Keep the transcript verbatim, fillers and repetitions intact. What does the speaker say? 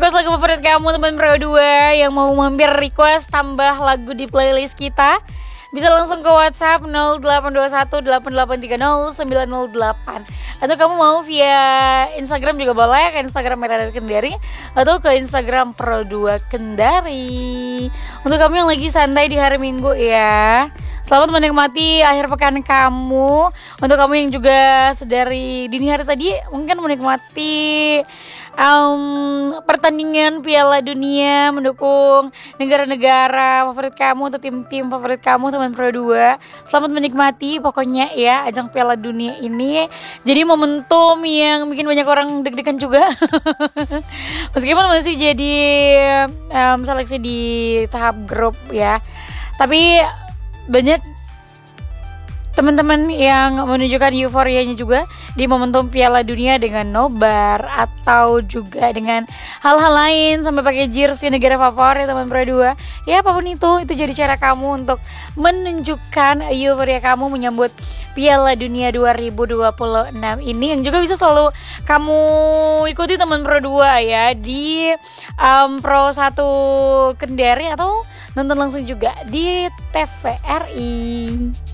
request lagu favorit kamu teman Pro dua yang mau mampir request tambah lagu di playlist kita, bisa langsung ke WhatsApp nol delapan dua satu delapan delapan tiga nol sembilan nol delapan. Atau kamu mau via Instagram juga boleh, ke Instagram Merah Kendari atau ke Instagram Pro dua Kendari. Untuk kamu yang lagi santai di hari Minggu ya, selamat menikmati akhir pekan kamu. Untuk kamu yang juga sedari dini hari tadi mungkin menikmati um, pertandingan Piala Dunia, mendukung negara-negara favorit kamu atau tim-tim favorit kamu teman Pro dua, selamat menikmati pokoknya ya ajang Piala Dunia ini. Jadi momentum yang bikin banyak orang deg-degan juga meskipun masih jadi um, seleksi di tahap grup ya, tapi banyak teman-teman yang menunjukkan euforianya juga di momentum Piala Dunia dengan nobar atau juga dengan hal-hal lain sampai pakai jersey negara favorit teman Pro dua. Ya apapun itu, itu jadi cara kamu untuk menunjukkan euforia kamu menyambut Piala Dunia dua ribu dua puluh enam ini, yang juga bisa selalu kamu ikuti teman Pro dua ya di um, Pro satu Kendari atau nonton langsung juga di T V R I.